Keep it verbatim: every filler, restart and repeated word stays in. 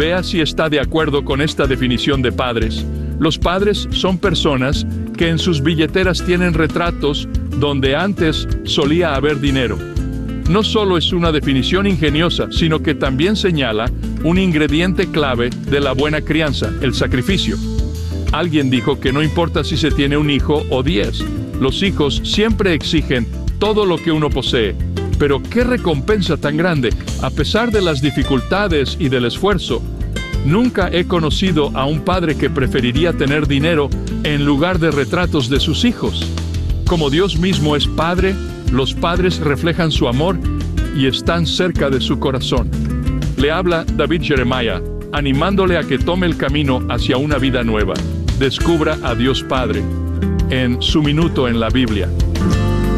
Vea si está de acuerdo con esta definición de padres. Los padres son personas que en sus billeteras tienen retratos donde antes solía haber dinero. No solo es una definición ingeniosa, sino que también señala un ingrediente clave de la buena crianza, el sacrificio. Alguien dijo que no importa si se tiene un hijo o diez, los hijos siempre exigen todo lo que uno posee. Pero qué recompensa tan grande, a pesar de las dificultades y del esfuerzo. Nunca he conocido a un padre que preferiría tener dinero en lugar de retratos de sus hijos. Como Dios mismo es Padre, los padres reflejan su amor y están cerca de su corazón. Le habla David Jeremiah, animándole a que tome el camino hacia una vida nueva. Descubra a Dios Padre en Su Minuto en la Biblia.